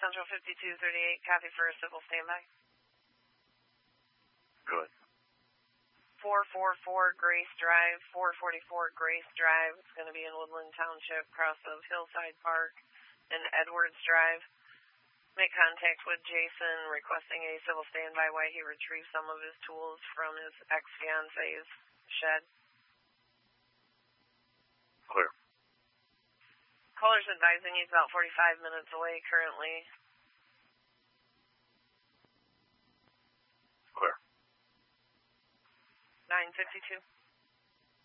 Central 5238, copy for a civil standby. Good. 444 Grace Drive, 444 Grace Drive. It's going to be in Woodland Township, cross of Hillside Park and Edwards Drive. Make contact with Jason, requesting a civil standby while he retrieves some of his tools from his ex-fiance's shed. Clear. Caller's advising he's about 45 minutes away currently. Clear. 952.